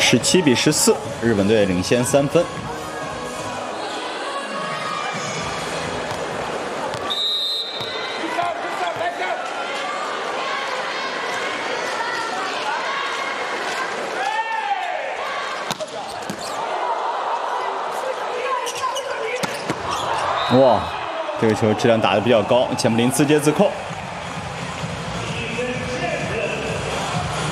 17比14，日本队领先3分。哇，这个球质量打得比较高，钱穆林自接自扣。